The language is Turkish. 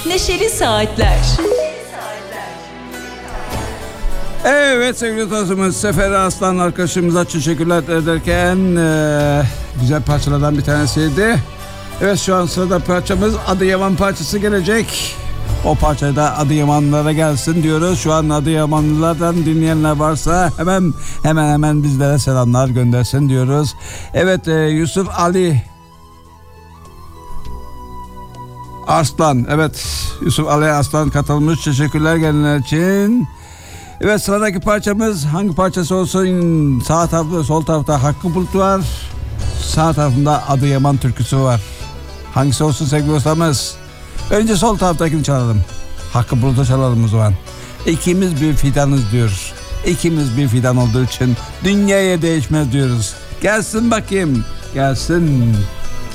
Neşeli Saatler. Evet sevgili dostumuz, Sefer Aslan arkadaşımıza teşekkürler ederken güzel parçalardan bir tanesiydi. Evet, şu an sırada parçamız Adıyaman parçası gelecek. O parçayı da Adıyamanlılara gelsin diyoruz. Şu an Adıyamanlılardan dinleyenler varsa hemen bizlere selamlar göndersin diyoruz. Evet, Yusuf Ali Arslan, evet Yusuf Ali Arslan katılmış. Teşekkürler gelenler için. Evet, sıradaki parçamız hangi parçası olsun? Sağ tarafta, sol tarafta Hakkı Bulut var. Sağ tarafında Adıyaman türküsü var. Hangisi olsun sevgili dostlarımız? Önce sol taraftakini çalalım. Hakkı Bulut'u çalalım o zaman. İkimiz bir fidanız diyoruz. İkimiz bir fidan olduğu için dünyaya değişmez diyoruz. Gelsin bakayım, gelsin.